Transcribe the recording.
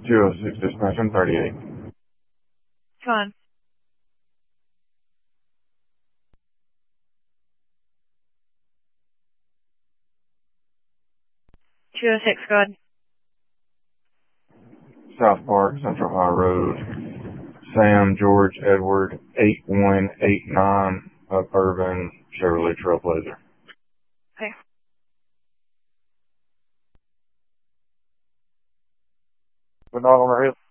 206 dispatch on 38. Come on. 206, go ahead. South Park, Central High Road. Sam George Edward 8189 of Urban Chevrolet Trailblazer. Okay. Put dog on her hip.